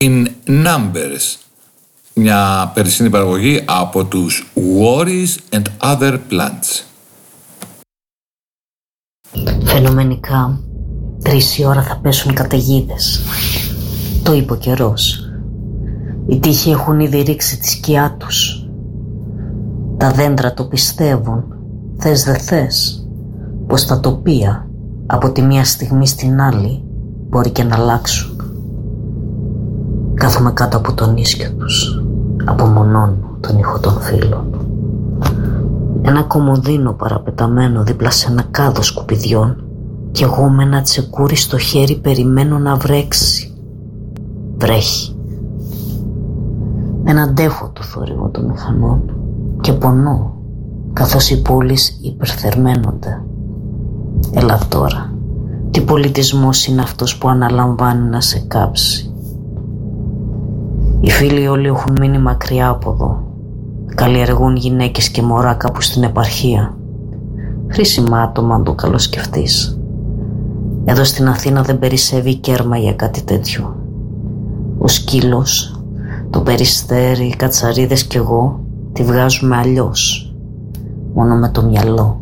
In Numbers, μια περσινή παραγωγή από τους Worries and Other Plants. Φαινομενικά 3 η ώρα θα πέσουν καταιγίδες. Το είπε ο καιρός. Οι τείχοι έχουν ήδη ρίξει τη σκιά τους. Τα δέντρα το πιστεύουν, θες δε θες, πως τα τοπία από τη μία στιγμή στην άλλη μπορεί και να αλλάξουν. Κάθομαι κάτω από τον ίσκιο τους, απομονώνω τον ήχο των φύλων. Ένα κομμωδίνο παραπεταμένο δίπλα σε ένα κάδο σκουπιδιών κι εγώ με ένα τσεκούρι στο χέρι περιμένω να βρέξει. Βρέχει. Δεν αντέχω το θόρυβο των μηχανών και πονώ καθώς οι πόλεις υπερθερμαίνονται. Έλα τώρα, τι πολιτισμός είναι αυτός που αναλαμβάνει να σε κάψει? Οι φίλοι όλοι έχουν μείνει μακριά από εδώ. Καλλιεργούν γυναίκες και μωρά κάπου στην επαρχία. Χρήσιμα άτομα αν το καλοσκεφτείς. Εδώ στην Αθήνα δεν περισσεύει κέρμα για κάτι τέτοιο. Ο σκύλος, το περιστέρι, οι κατσαρίδες κι εγώ τη βγάζουμε αλλιώς. Μόνο με το μυαλό.